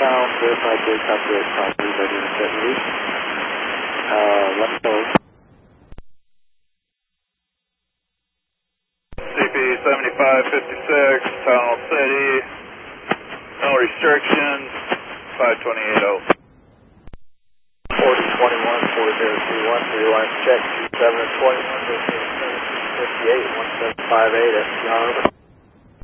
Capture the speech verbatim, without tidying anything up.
sound, verify J copy at property ready to set release. Uh, left hold. C P seventy-five fifty-six, Tunnel City, no restrictions, five twenty-eight oh. forty twenty-one, four zero two one, three line check, two seven twenty-one, fifty-eight, one seven five eight, S T R over.